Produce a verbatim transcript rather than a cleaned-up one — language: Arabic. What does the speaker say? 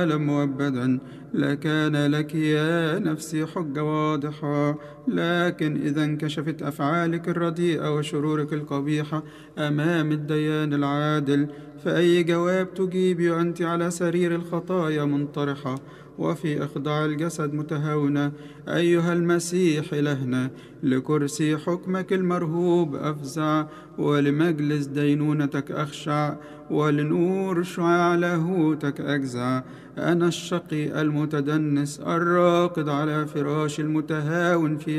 مؤبدا لكان لك يا نفسي حجة واضحة. لكن إذا انكشفت أفعالك الرديئة وشرورك القبيحة أمام الديان العادل، فأي جواب تجيبي وأنت على سرير الخطايا منطرحة وفي إخضاع الجسد متهاونة؟ أيها المسيح إلهنا، لكرسي حكمك المرهوب أفزع، ولمجلس دينونتك أخشع، ولنور شعاع لاهوتك أجزع. أنا الشقي المتدنس الراقد على فراش المتهاون في